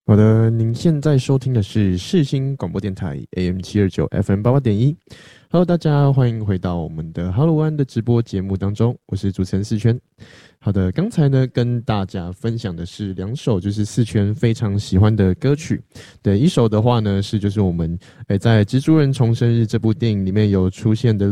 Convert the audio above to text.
好的，您现在收听的是世新广播电台 AM 729 FM 88.1。Hello， 大家欢迎回到我们的 Hello One 的直播节目当中，我是主持人四圈。好的，刚才呢跟大家分享的是2首就是四圈非常喜欢的歌曲。对，一首的话呢是就是我们在《蜘蛛人重生日》这部电影里面有出现的